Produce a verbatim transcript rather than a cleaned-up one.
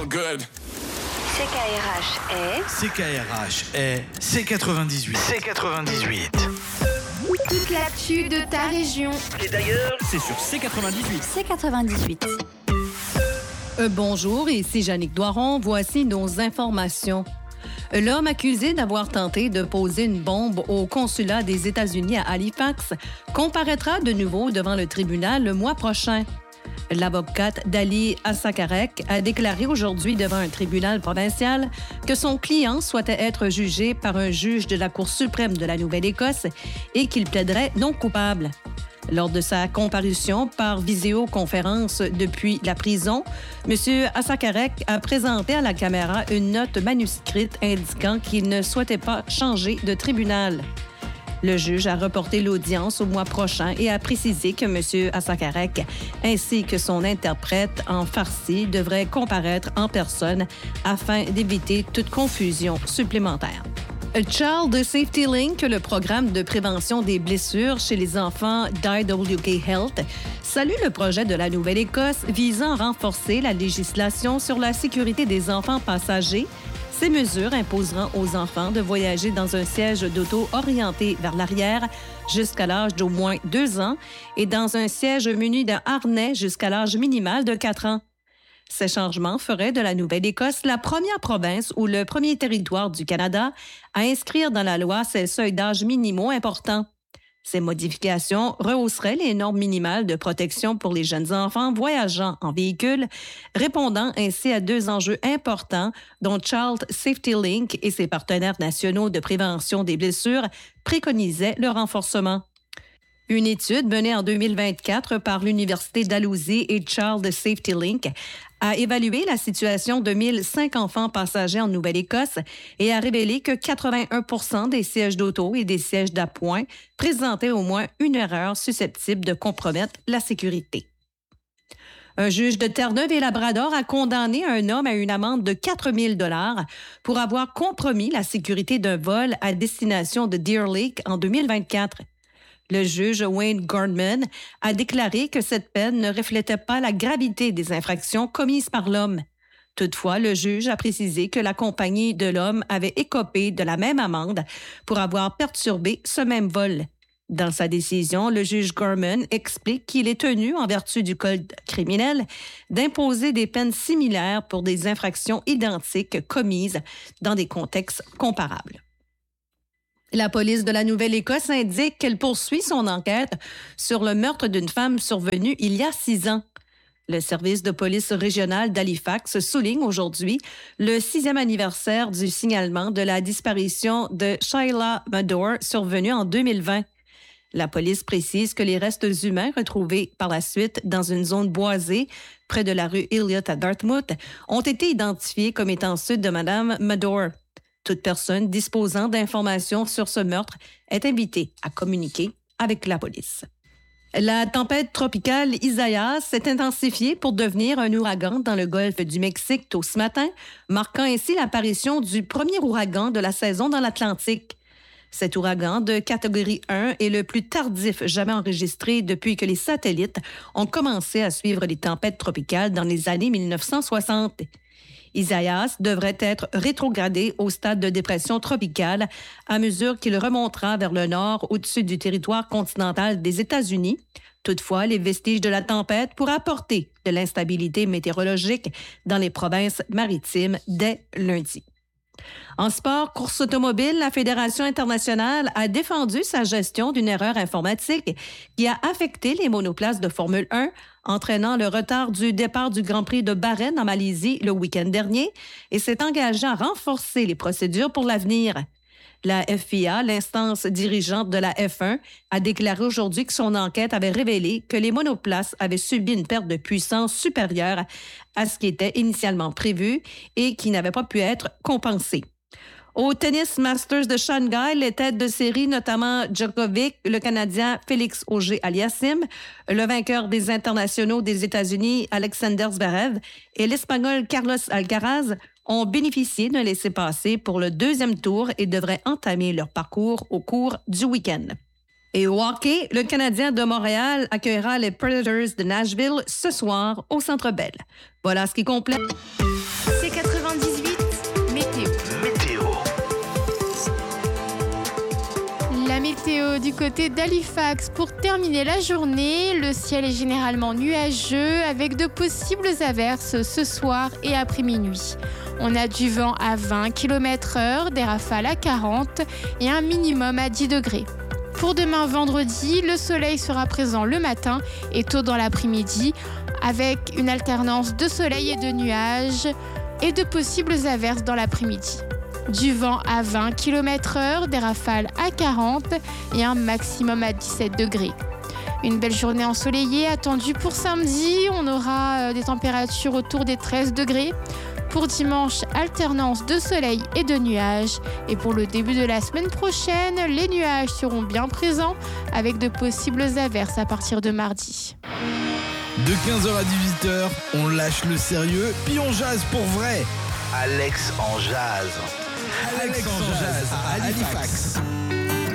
good. C K R H est... C K R H est C quatre-vingt-dix-huit. C quatre-vingt-dix-huit. Toute l'actu de ta région. Et d'ailleurs, c'est sur C quatre-vingt-dix-huit. C quatre-vingt-dix-huit. Euh, bonjour, ici Jannick Doiron. Voici nos informations. L'homme accusé d'avoir tenté de poser une bombe au consulat des États-Unis à Halifax comparaîtra de nouveau devant le tribunal le mois prochain. L'avocate Dali Assakarek a déclaré aujourd'hui devant un tribunal provincial que son client souhaitait être jugé par un juge de la Cour suprême de la Nouvelle-Écosse et qu'il plaiderait non coupable. Lors de sa comparution par visioconférence depuis la prison, M. Assakarek a présenté à la caméra une note manuscrite indiquant qu'il ne souhaitait pas changer de tribunal. Le juge a reporté l'audience au mois prochain et a précisé que M. Assakarek ainsi que son interprète en farsi devraient comparaître en personne afin d'éviter toute confusion supplémentaire. Child Safety Link, le programme de prévention des blessures chez les enfants d'I W K Health, salue le projet de la Nouvelle-Écosse visant à renforcer la législation sur la sécurité des enfants passagers. Ces mesures imposeront aux enfants de voyager dans un siège d'auto orienté vers l'arrière jusqu'à l'âge d'au moins deux ans et dans un siège muni d'un harnais jusqu'à l'âge minimal de quatre ans. Ces changements feraient de la Nouvelle-Écosse la première province ou le premier territoire du Canada à inscrire dans la loi ces seuils d'âge minimaux importants. Ces modifications rehausseraient les normes minimales de protection pour les jeunes enfants voyageant en véhicule, répondant ainsi à deux enjeux importants dont Child Safety Link et ses partenaires nationaux de prévention des blessures préconisaient le renforcement. Une étude menée en deux mille vingt-quatre par l'Université Dalhousie et Child Safety Link a évalué la situation de mille cinq enfants passagers en Nouvelle-Écosse et a révélé que quatre-vingt-un pour cent des sièges d'auto et des sièges d'appoint présentaient au moins une erreur susceptible de compromettre la sécurité. Un juge de Terre-Neuve-et-Labrador a condamné un homme à une amende de quatre mille dollars pour avoir compromis la sécurité d'un vol à destination de Deer Lake en deux mille vingt-quatre. Le juge Wayne Gardman a déclaré que cette peine ne reflétait pas la gravité des infractions commises par l'homme. Toutefois, le juge a précisé que la compagnie de l'homme avait écopé de la même amende pour avoir perturbé ce même vol. Dans sa décision, le juge Gorman explique qu'il est tenu, en vertu du code criminel, d'imposer des peines similaires pour des infractions identiques commises dans des contextes comparables. La police de la Nouvelle-Écosse indique qu'elle poursuit son enquête sur le meurtre d'une femme survenu il y a six ans. Le service de police régional d'Halifax souligne aujourd'hui le sixième anniversaire du signalement de la disparition de Shaila Mador survenue en deux mille vingt. La police précise que les restes humains retrouvés par la suite dans une zone boisée près de la rue Elliott à Dartmouth ont été identifiés comme étant ceux de Mme Mador. Toute personne disposant d'informations sur ce meurtre est invitée à communiquer avec la police. La tempête tropicale Isaias s'est intensifiée pour devenir un ouragan dans le golfe du Mexique tôt ce matin, marquant ainsi l'apparition du premier ouragan de la saison dans l'Atlantique. Cet ouragan de catégorie un est le plus tardif jamais enregistré depuis que les satellites ont commencé à suivre les tempêtes tropicales dans les années mille neuf cent soixante. Isaias devrait être rétrogradé au stade de dépression tropicale à mesure qu'il remontera vers le nord au-dessus du territoire continental des États-Unis. Toutefois, les vestiges de la tempête pourraient apporter de l'instabilité météorologique dans les provinces maritimes dès lundi. En sport, course automobile, la Fédération internationale a défendu sa gestion d'une erreur informatique qui a affecté les monoplaces de Formule un, entraînant le retard du départ du Grand Prix de Bahreïn en Malaisie le week-end dernier, et s'est engagé à renforcer les procédures pour l'avenir. La F I A, l'instance dirigeante de la F un, a déclaré aujourd'hui que son enquête avait révélé que les monoplaces avaient subi une perte de puissance supérieure à ce qui était initialement prévu et qui n'avait pas pu être compensé. Au tennis Masters de Shanghai, les têtes de série, notamment Djokovic, le Canadien Félix Auger-Aliassime, le vainqueur des internationaux des États-Unis Alexander Zverev et l'Espagnol Carlos Alcaraz ont bénéficié d'un laissez-passer pour le deuxième tour et devraient entamer leur parcours au cours du week-end. Et au hockey, le Canadien de Montréal accueillera les Predators de Nashville ce soir au Centre Bell. Voilà ce qui complète. C quatre-vingt-dix-huit, météo. Météo. La météo du côté d'Halifax. Pour terminer la journée, le ciel est généralement nuageux avec de possibles averses ce soir et après minuit. On a du vent à vingt kilomètres heure, des rafales à quarante et un minimum à dix degrés. Pour demain vendredi, le soleil sera présent le matin et tôt dans l'après-midi avec une alternance de soleil et de nuages et de possibles averses dans l'après-midi. Du vent à vingt kilomètres heure, des rafales à quarante et un maximum à dix-sept degrés. Une belle journée ensoleillée attendue pour samedi. On aura des températures autour des treize degrés. Pour dimanche, alternance de soleil et de nuages. Et pour le début de la semaine prochaine, les nuages seront bien présents avec de possibles averses à partir de mardi. De quinze heures à dix-huit heures, on lâche le sérieux, puis on jase pour vrai. Alex en jazz. Alex en jazz à Halifax.